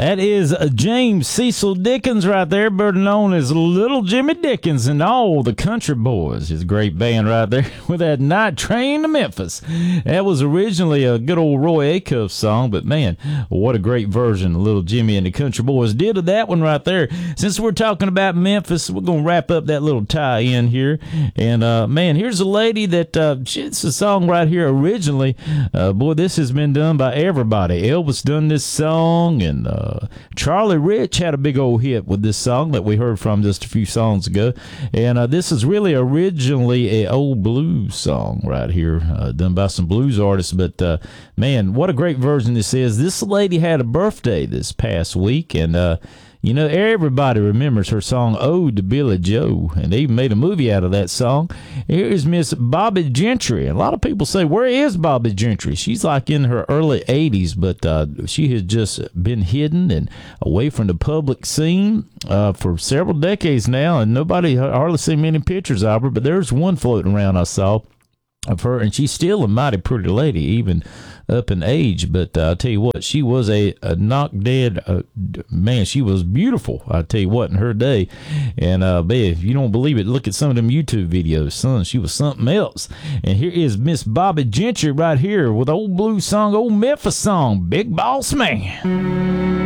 That is James Cecil Dickens right there, better known as Little Jimmy Dickens and all the Country Boys. His great band right there with that Night Train to Memphis. That was originally a good old Roy Acuff song, but man, what a great version Little Jimmy and the Country Boys did of that one right there. Since we're talking about Memphis, we're going to wrap up that little tie-in here. And man, here's a lady that, it's a song right here originally. Boy, this has been done by everybody. Elvis done this song, and Charlie Rich had a big old hit with this song that we heard from just a few songs ago. And this is really originally a old blues song right here, done by some blues artists. But man, what a great version this is. This lady had a birthday this past week, and you know, everybody remembers her song Ode to Billy Joe, and they even made a movie out of that song. Here is Miss Bobbie Gentry. A lot of people say, where is Bobbie Gentry? She's like in her early 80s, but she has just been hidden and away from the public scene for several decades now, and nobody hardly seen many pictures of her, but there's one floating around I saw of her, and she's still a mighty pretty lady, even up in age. But I'll tell you what, she was a knock dead man. She was beautiful, I'll tell you what, in her day. And man, if you don't believe it, look at some of them YouTube videos, son. She was something else. And here is Miss Bobbie Gentry right here with old blues song, old Memphis song, Big Boss Man.